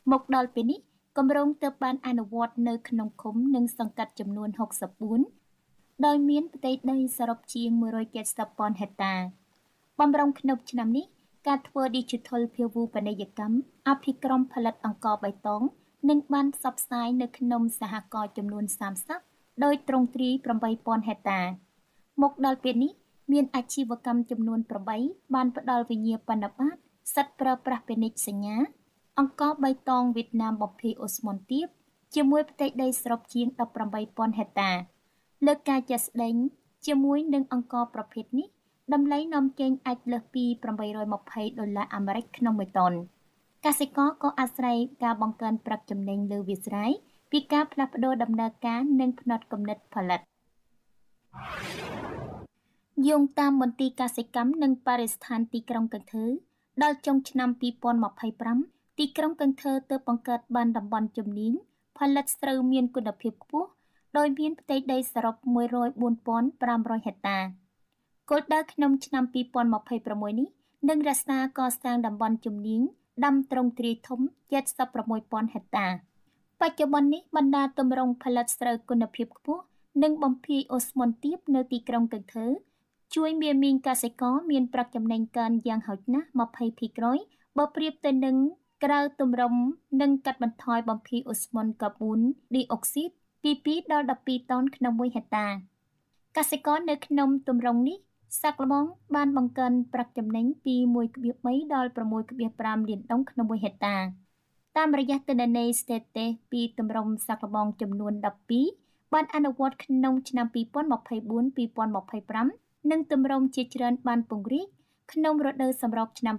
មកដល់ពេលនេះគម្រោងទើបបានអនុវត្តនៅក្នុងឃុំនិងសង្កាត់ចំនួន64ដោយមានផ្ទៃដីសរុបជាង170,000 ហិកតា បំរុងក្នុងឆ្នាំនេះការធ្វើ Digital ភាវូបនីយកម្មអភិក្រមផលិតអង្ករបៃតងនឹងបានផ្សព្វផ្សាយនៅក្នុងសហករណ៍ចំនួន30ដោយទ្រង់ទ្រាយ 8,000 ហិកតា មកដល់ពេលនេះមានអាជីវកម្មចំនួន8បានផ្ដល់វិញ្ញាបនបត្រសិទ្ធិប្រើប្រាស់ពាណិជ្ជសញ្ញាអង្ករបៃតងវៀតណាមបំភីអូស្មន់ទាបជាមួយផ្ទៃដីសរុបជាង 18,000 ហិកតា លើកការចាត់ស្ដែងជាមួយនឹងអង្ករប្រភេទនេះតម្លៃនាំចេញអាចលើសពី$820អាមេរិកក្នុង1តុនកសិករក៏អាស្រ័យការបង្កើនប្រាក់ចំណេញលើវាលស្រែពីការផ្លាស់ប្ដូរដំណើរការនិងផ្នត់គំនិតផលិតយោងតាមមន្ទីរកសិកម្មនិងបរិស្ថានទីក្រុងcần Thơដល់ចុងឆ្នាំ2025ទីក្រុងcần Thơទើបបង្កើតបានតំបន់ជំនាញផលិតស្រូវមានគុណភាពខ្ពស់ដោយមានផ្ទៃដីសរុប 104,500 ហិកតាគោលដៅក្នុងឆ្នាំ2026នេះនឹងរក្សាកសាងតំបន់ជំនាញដាំទ្រង់ទ្រាយធំ 76,000 ហិកតាបច្ចុប្បន្ននេះបណ្ដាទម្រង់ផលិតស្រូវគុណភាពខ្ពស់និងបំភាយអូស្មន់ទាបនៅទីក្រុងcần Thơជួយមាមីងកសិករមានប្រាក់ចំណេញកើនយ៉ាងហោចណាស់ 20% បើប្រៀបទៅនឹងក្រៅទម្រង់និងកាត់បន្ថយបំភាយអូស្មន់កាប៊ូនឌីអុកស៊ីតពី2ដល់12តោនក្នុង1ហិកតាកសិករនៅក្នុងទម្រង់នេះសាក់ល្បងបានបង្កើនប្រាក់ចំណេញពី 1.3 ដល់ 6.5 លានដុងក្នុង1ហិកតាតាមរយៈទិន្នន័យស្ថិតិពីទម្រង់សាក់ល្បងចំនួន12បានអនុវត្តក្នុងឆ្នាំ2024-2025និងទម្រង់ជាច្រើនបានពង្រីកក្នុងរដូវសម្រុកឆ្នាំ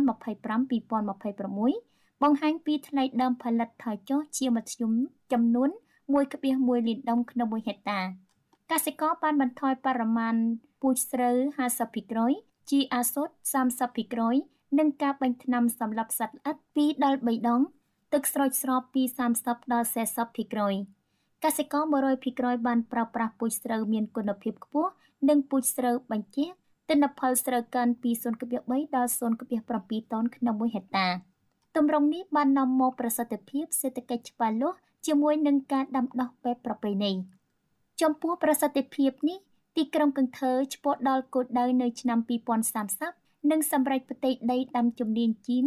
2025-2026បង្ហាញពីថ្លៃដើមផលិតថយចុះជាមធ្យមចំនួន 1.1 លានដុំក្នុង1ហិកតាកសិករបានបន្ថយបរិមាណពូជស្រូវ 50% ជីអាសូត 30% និងការបាញ់ថ្នាំសម្លាប់សត្វល្អិត 2 ដល់ 3 ដងទឹកស្រោចស្រពពី 30 ដល់ 40% កសិករ 100% បានប្រើប្រាស់ពូជស្រូវមានគុណភាពខ្ពស់និងពូជស្រូវបញ្ជាក់ទិន្នផលស្រូវកើនពី 0.3 ដល់ 0.7 តោនក្នុង1ហិកតាទម្រង់នេះបាននាំមកប្រសិទ្ធភាពសេដ្ឋកិច្ចច្បាស់លាស់ជាមួយនឹងការដាំដុះបែបប្រពៃណីចំពោះប្រសិទ្ធភាពនេះទីក្រុងcần Thơឆ្ពោះដល់គោលដៅនៅឆ្នាំ2030និងសម្រេចផ្ទៃដីដាំជំនាញជាង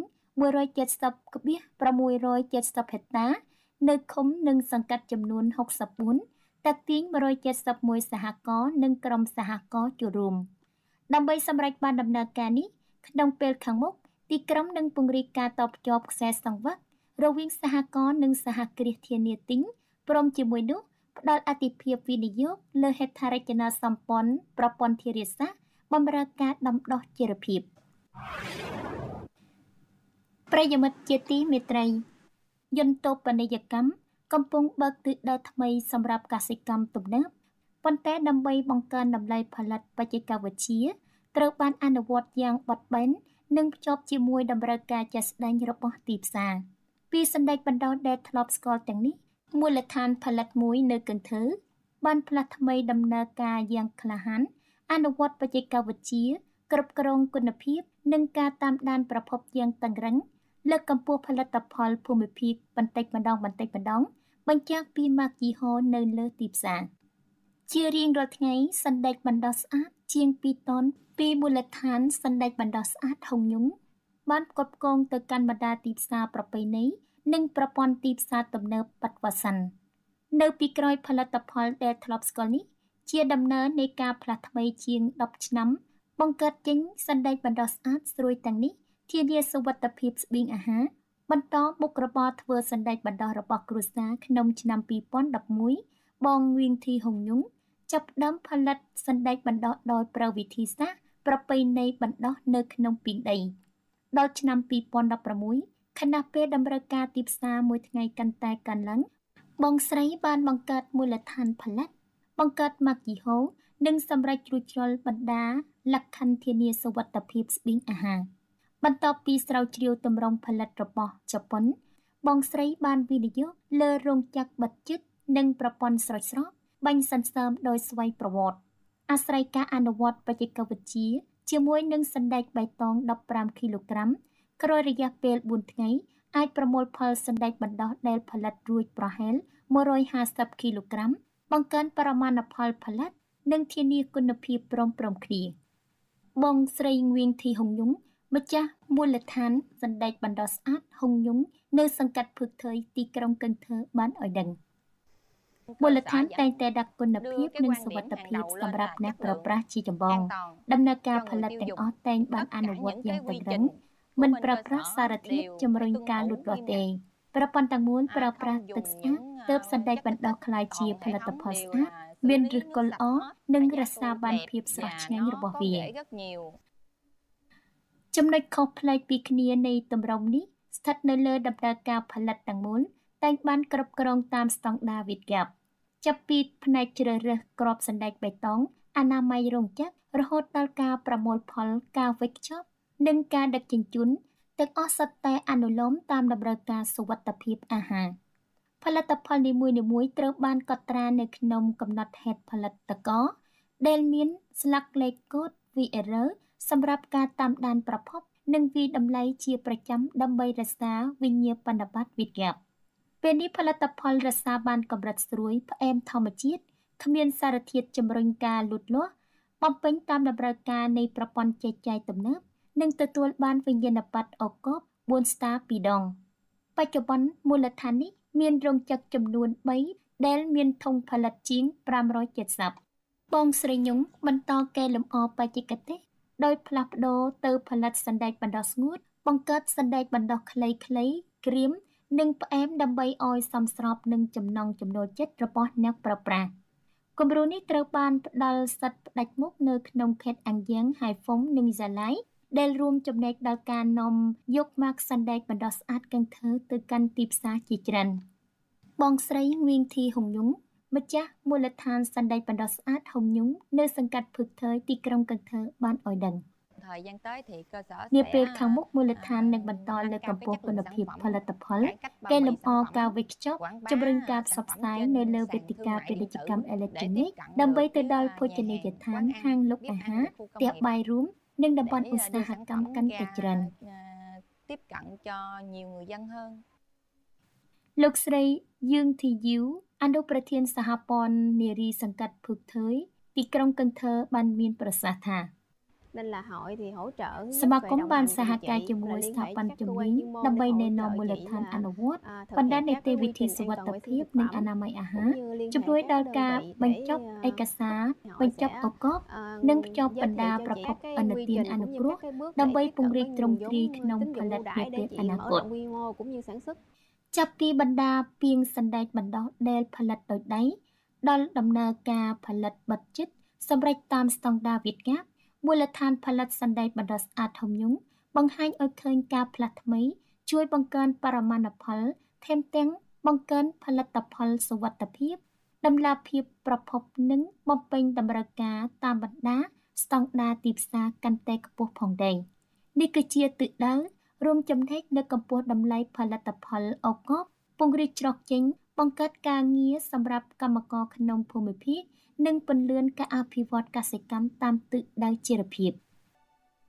170,670 ហិកតានៅឃុំនិងសង្កាត់ចំនួន64តាក់ទាញ171សហករណ៍និងក្រុមសហករណ៍ចូលរួមដើម្បីសម្រេចបានដំណើរការនេះក្នុងពេលខាងមុខទីក្រុងនឹងពង្រីកការតភ្ជាប់ខ្សែសង្វាក់រវាងសហករណ៍និងសហគ្រាសធានាទិញព្រមជាមួយនោះផ្ដល់អាទិភាពវិនិយោគលើហេដ្ឋារចនាសម្ព័ន្ធប្រព័ន្ធធារាសាស្ត្របម្រើការដាំដុះជីវភាពប្រិយមិត្តជាទីមេត្រីយន្តោបនីយកម្មកំពុងបើកទិសដៅថ្មីសម្រាប់កសិកម្មទំនើបប៉ុន្តែដើម្បីបង្កើនតម្លៃផលិតបច្ចេកវិទ្យាត្រូវបានអនុវត្តយ៉ាងបត់បែននិងភ្ជាប់ជាមួយតម្រូវការជាក់ស្ដែងរបស់ទីផ្សារពីសណ្ដែកបណ្ដោះដែលធ្លាប់ស្គាល់ទាំងនេះមូលដ្ឋានផលិតមួយនៅcần Thơបានផ្លាស់ថ្មីដំណើរការយ៉ាងក្លាហានអនុវត្តបច្ចេកវិទ្យាគ្រប់គ្រងគុណភាពនិងការតាមដានប្រភពយ៉ាងតឹងរ៉ឹងលើកកម្ពស់ផលិតផលភូមិភាគបន្តិចម្ដងបញ្ជាក់ពីម៉ាកយីហោនៅលើទីផ្សារជារៀងរាល់ថ្ងៃសណ្ដែកបណ្ដោះស្អាតជាង2តោនពីមូលដ្ឋានសណ្ដែកបណ្ដោះស្អាតហុងញុងបានផ្គត់ផ្គង់ទៅកាន់បណ្ដាទីផ្សារប្រពៃណីនិងប្រព័ន្ធទីផ្សារទំនើបបាត់វ៉ាសិននៅពីក្រោយផលិតផលដែលធ្លាប់ស្គាល់នេះជាដំណើរនៃការផ្លាស់ថ្មីជាង10ឆ្នាំបង្កើតចេញសណ្ដែកបណ្ដោះស្អាតស្រួយទាំងនេះធានាសុវត្ថិភាពស្បៀងអាហារបន្តមុខរបរធ្វើសណ្ដែកបណ្ដោះរបស់គ្រួសារក្នុងឆ្នាំ2011បងវៀងធីហុងញុងចាប់ផ្ដើមផលិតសណ្ដែកបណ្ដោះដោយប្រើវិធីសាស្ត្រប្រពៃណីបណ្ដោះនៅក្នុងពីងដីដល់ឆ្នាំ2016ខណៈពេលតម្រូវការទីផ្សារមួយថ្ងៃកាន់តែកើនឡើងបងស្រីបានបង្កើតមូលដ្ឋានផលិតបង្កើតម៉ាកយីហោនិងសម្រេចរួចរាល់បណ្ដាលក្ខខណ្ឌធានាសុវត្ថិភាពស្បៀងអាហារបន្ទាប់ពីស្រាវជ្រាវទម្រង់ផលិតរបស់ជប៉ុនបងស្រីបានវិនិយោគលើរោងចក្របិទជិតនិងប្រព័ន្ធស្រោចស្រពបាញ់សន្សើមដោយស្វ័យប្រវត្តិអាស្រ័យការអនុវត្តបច្ចេកវិទ្យាជាមួយនឹងសណ្ដែកបៃតង15គីឡូក្រាមក្រោយរយៈពេល4ថ្ងៃអាចប្រមូលផលសណ្តែកបណ្ដុះដែលផលិតរួចប្រហែល150គីឡូក្រាមបង្កើនបរិមាណផលផលិតនិងធានាគុណភាពព្រមៗគ្នាបងស្រីងវៀងធីហុងយុងម្ចាស់មូលដ្ឋានសណ្តែកបណ្ដុះស្អាតហុងយុងនៅសង្កាត់ភឹកថយទីក្រុងកិនថឺបានឲ្យដឹងមូលដ្ឋានតែងតែដាក់គុណភាពនិងសុវត្ថិភាពសម្រាប់អ្នកប្រើប្រាស់ជាចម្បងដំណើរការផលិតទាំងអស់តែងបានអនុវត្តយ៉ាងតឹងរ៉ឹងមិនប្រើប្រាស់សារធាតុជំរុញការលូតលាស់ទេប្រព័ន្ធទាំងមូលប្រើប្រាស់ទឹកស្អាតទើបសណ្តែកបណ្ដុះក្លាយជាផលិតផលស្អាតមានឫសគល់ល្អនិងរក្សាបានភាពស្រស់ឆ្ងាញ់របស់វាចំណុចខុសប្លែកពីគ្នានៃទម្រង់នេះស្ថិតនៅលើដំណើរការផលិតទាំងមូលតែងបានគ្រប់គ្រងតាមស្តង់ដារវិទ្យាចាប់ពីផ្នែកជ្រើសរើសគ្រាប់សណ្តែកបៃតងអនាម័យរោងចក្ររហូតដល់ការប្រមូលផលការវេចខ្ចប់និងការដឹកជញ្ជូនទាំងអស់សុទ្ធតែអនុលោមតាមតម្រូវការសុវត្ថិភាពអាហារផលិតផលនីមួយៗត្រូវបានកត់ត្រានៅក្នុងកំណត់ហេតុផលិតករដែលមានស្លាកលេខកូដ VRL សម្រាប់ការតាមដានប្រភពនិងវាយតម្លៃជាប្រចាំដើម្បីរក្សាវិញ្ញាបនបត្រវិទ្យាពេលនេះផលិតផលរក្សាបានកម្រិតស្រួយផ្អែមធម្មជាតិគ្មានសារធាតុជំរុញការលូតលាស់បំពេញតាមតម្រូវការនៃប្រព័ន្ធចែកចាយទំនើបនិងទទួលបានវិញ្ញាណបត្រអូកូប4 ស្តារ2ដងបច្ចុប្បន្នមូលដ្ឋាននេះមានរោងចក្រចំនួន3ដែលមានធុងផលិតជាង570បងស្រីញុងបន្តកែលម្អបច្ចេកទេសដោយផ្លាស់ប្ដូរទៅផលិតសណ្តែកបណ្ដុះស្ងួតបង្កើតសណ្តែកបណ្ដុះខ្លីៗក្រៀមនិងផ្អែមដើម្បីឲ្យសមស្របនឹងចំណង់ចំណូលចិត្តរបស់អ្នកប្រើប្រាស់គំរូនេះត្រូវបានផ្ដល់សិទ្ធិផ្ដាច់មុខនៅក្នុងខេត្តអាំងយ៉ាងហៃហ្វុងនិងសាឡៃដែលរួមចំណែកដល់ការនាំយកម៉ាកសណ្តែកបណ្ដុះស្អាតកិនថឺទៅកាន់ទីផ្សារជាច្រើនបងស្រីងវៀងធីហុងយុងម្ចាស់មូលដ្ឋានសណ្តែកបណ្ដុះស្អាតហុងយុងនៅសង្កាត់ភឹកថយទីក្រុងកិនថឺបានឲ្យដឹងនាពេលខាងមុខមូលដ្ឋាននឹងបន្តលើកកម្ពស់គុណភាពផលិតផលកែលម្អការវេចខ្ចប់ជំរុញការផ្សព្វផ្សាយនៅលើវេទិកាពាណិជ្ជកម្មអេឡិចត្រូនិកដើម្បីទៅដល់ភោជនីយដ្ឋានហាងលក់អាហារផ្ទះបាយរួមនិងតំបន់ឧស្សាហកម្មកាន់តែច្រើនលោកស្រីយឿងធីយូអនុប្រធានសហព័ន្ធនារីសង្កាត់ភឹកថយទីក្រុងកិនថឺបានមានប្រសាសន៍ថាសមាគមបានសហការជាមួយស្ថាប័នជំនាញដើម្បីណែនាំមូលដ្ឋានអនុវត្តបណ្ដានីតិវិធីសុវត្ថិភាពនិងអនាម័យអាហារជំនួយដល់ការបញ្ចប់ឯកសារបញ្ចប់ឱកាសនិងភ្ជាប់បណ្ដាប្រភពឥណទានអនុគ្រោះដើម្បីពង្រីកទ្រង់ទ្រាយក្នុងផលិតនាពេលអនាគតចាប់ពីបណ្ដាពាងសណ្តែកបណ្ដុះដែលផលិតដោយដៃដល់ដំណើរការផលិតបិទជិតសម្រេចតាមស្តង់ដារវិទ្យាមូលដ្ឋានផលិតសណ្តែកបណ្ដុះស្អាតហុងយុងបង្ហាញឲ្យឃើញការផ្លាស់ថ្មីជួយបង្កើនបរិមាណផលថែមទាំងបង្កើនផលិតផលសុវត្ថិភាពតម្លាភាពប្រភពនិងបំពេញតម្រូវការតាមបណ្ដាស្តង់ដារទីផ្សារកាន់តែខ្ពស់ផងដែរនេះគឺជាទិសដៅរួមចំណែកលើកម្ពស់តម្លៃផលិតផលអូកូបពង្រីកច្រកចេញបង្កើតការងារសម្រាប់កម្មករក្នុងភូមិភាគនិងពន្លឿនការអភិវឌ្ឍកសិកម្មតាមទិសដៅចីរភាព